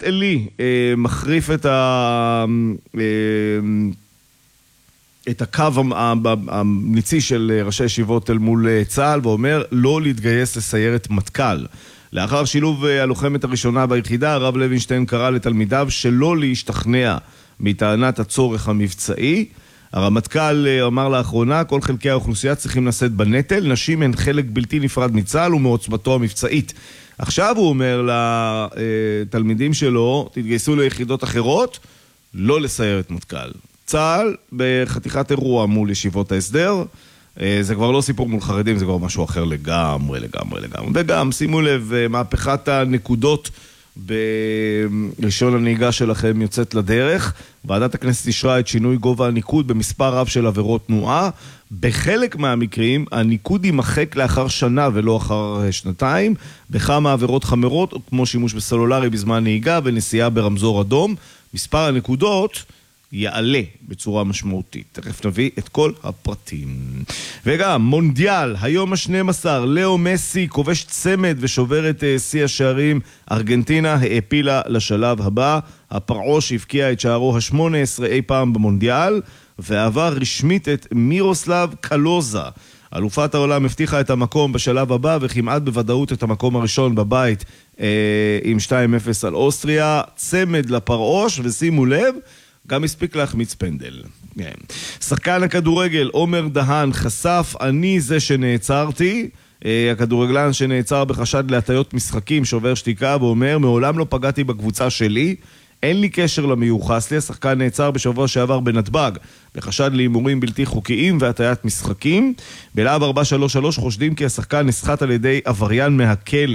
עינת אלי מחריף את הקו הניצי של ראשי ישיבות אל מול צה"ל, ואומר לא להתגייס לסיירת מטכ"ל. לאחר שילוב הלוחמת הראשונה ביחידה, הרב לוינשטיין קרא לתלמידיו שלא להשתכנע מטענת הצורך המבצעי. הרמטכ"ל אמר לאחרונה, כל חלקי האוכלוסייה צריכים לשאת בנטל, נשים הן חלק בלתי נפרד מצה"ל ומעוצמתו המבצעית. עכשיו הוא אומר לתלמידים שלו, תתגייסו ליחידות אחרות, לא לסיירת מטכ"ל. צה"ל בחתיכת אירוע מול ישיבות ההסדר, זה כבר לא סיפור מול חרדים, זה כבר משהו אחר לגמרי. וגם, שימו לב, מהפכת הנקודות בראשון הנהיגה שלכם יוצאת לדרך. ועדת הכנסת אישרה את שינוי גובה הניקוד במספר רב של עבירות תנועה. בחלק מהמקרים הניקוד יימחק לאחר שנה ולא אחר שנתיים. בכמה עבירות חמורות, כמו שימוש בסלולרי בזמן נהיגה ונסיעה ברמזור אדום, מספר הנקודות יעלה בצורה משמעותית. תכף נביא את כל הפרטים. וגם, מונדיאל, היום ה-12, לאו מסי כובש צמד ושובר את שיא השערים. ארגנטינה העפילה לשלב הבא. הפרעו שהבקיע את שערו ה-18 אי פעם במונדיאל, ועבר רשמית את מירוסלב קלוזה. אלופת העולם הבטיחה את המקום בשלב הבא, וכמעט בוודאות את המקום הראשון בבית עם 2-0 על אוסטריה. צמד לפרעוש, ושימו לב, גם הספיק להחמיץ פנדל. שחקן הכדורגל עומר דהן חשף, אני זה שנעצרתי. הכדורגלן שנעצר בחשד להטיות משחקים שובר שתיקה ואומר, מעולם לא פגעתי בקבוצה שלי, אין לי קשר למיוחס לי. השחקן נעצר בשבוע שעבר בנתב"ג בחשד להימורים בלתי חוקיים והטיית משחקים. בלהב 433 חושדים כי השחקן נסחט על ידי עבריין מהכלא.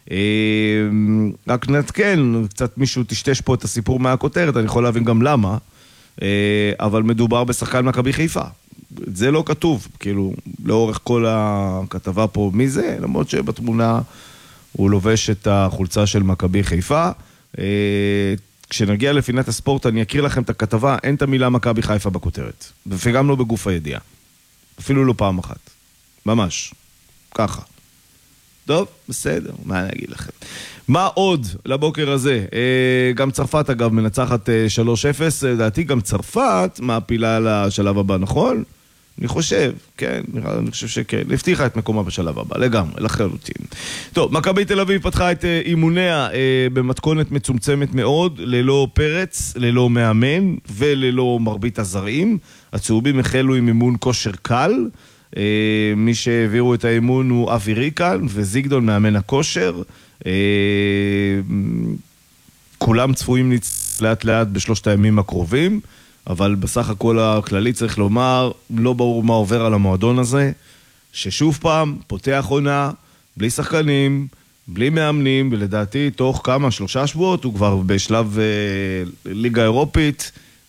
רק נתקן, קצת מישהו תשתש פה את הסיפור מהכותרת, אני יכול להבין גם למה, אבל מדובר בשחקן מכבי חיפה. זה לא כתוב, כאילו, לאורך כל הכתבה פה מי זה, למרות שבתמונה הוא לובש את החולצה של מכבי חיפה. כשנגיע לפינת הספורט אני אקריא לכם את הכתבה, אין את המילה מכבי חיפה בכותרת, וגם לא בגוף הידיעה, אפילו לא פעם אחת, ממש, ככה. טוב, בסדר, מה אני אגיד לכם? מה עוד לבוקר הזה? גם צרפת אגב מנצחת 3-0, לדעתי גם צרפת מעפילה לשלב הבא, נכון? אני חושב, כן, אני חושב שכן, הבטיחה את מקומה בשלב הבא, לגמרי, לחלוטין. טוב, מכבי תל אביב פתחה את אימוניה במתכונת מצומצמת מאוד, ללא פרץ, ללא מאמן וללא מרבית הזרים. הצהובים החלו עם אימון כושר קל, מי שהעבירו את האימון הוא אבי ריקן וזיגדון מאמן הכושר. כולם צפויים לאט לאט בשלושת הימים הקרובים, אבל בסך הכל הכללי צריך לומר, לא ברור מה עובר על המועדון הזה, ששוב פעם פותח עונה, בלי שחקנים, בלי מאמנים, ולדעתי תוך כמה, 3 שבועות, הוא כבר בשלב ליגה אירופית,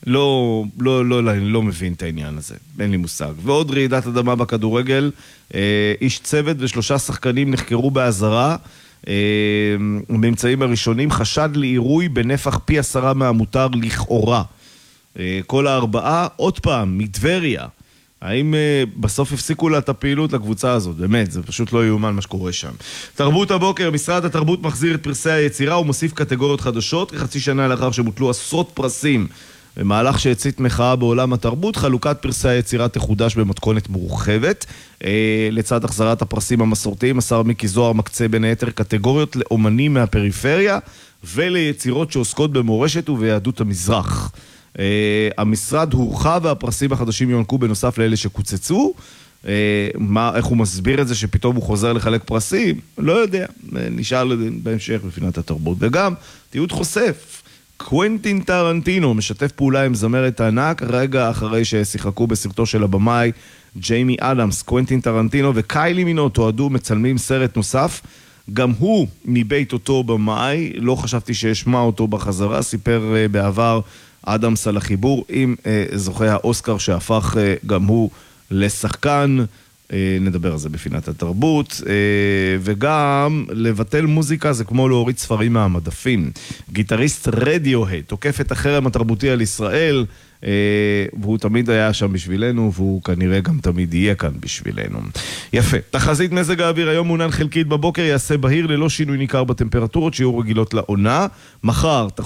לא מבין את העניין הזה, אין לי מושג. ועוד רעידת אדמה בכדורגל, איש צוות ו3 שחקנים נחקרו באזהרה, בממצאים הראשונים, חשד לעירוי בנפח פי 10 מהמותר לכאורה. כל 4, עוד פעם, מטבריה. האם בסוף הפסיקו לה את הפעילות לקבוצה הזאת? באמת, זה פשוט לא יאומן מה שקורה שם. תרבות הבוקר, משרד התרבות מחזיר את פרסי היצירה ומוסיף קטגוריות חדשות, כחצי שנה לאחר שבוטלו עשרות פרסים. במהלך שהצית מחאה בעולם התרבות, חלוקת פרסי היצירה תחודש במתכונת מורחבת. לצד החזרת הפרסים המסורתיים, השר מיקי זוהר מקצה בין היתר קטגוריות לאומנים מהפריפריה, וליצירות שעוסקות במורשת וביהדות המזרח. המשרד הורחב והפרסים החדשים יוענקו בנוסף לאלה שקוצצו. איך הוא מסביר את זה שפתאום הוא חוזר לחלק פרסים? לא יודע, נשאל בהמשך בפינת התרבות. וגם, תיעוד חושף, קוונטין טרנטינו משתף פעולה עם זמרת הענק רגע אחרי ששיחקו בסרטו של הבמאי ג'יימי אדמס. קוונטין טרנטינו וקיילי מינו תועדו מצלמים סרט נוסף, גם הוא מבית אותו במאי, לא חשבתי שישמע אותו בחזרה, סיפר בעבר אדמס על החיבור עם זוכה האוסקר שהפך גם הוא לשחקן. נדבר על זה בפינת התרבות. וגם לבטל מוזיקה זה כמו להוריד ספרים מהמדפים. גיטריסט רדיוהד תוקף את החרם התרבותי על ישראל, והוא תמיד היה שם בשבילנו, והוא כנראה גם תמיד יהיה כאן בשבילנו. יפה. תחזית מזג האוויר היום מעונן חלקית בבוקר, יעשה בהיר ללא שינוי ניכר בטמפרטורות שיהיו רגילות לעונה. מחר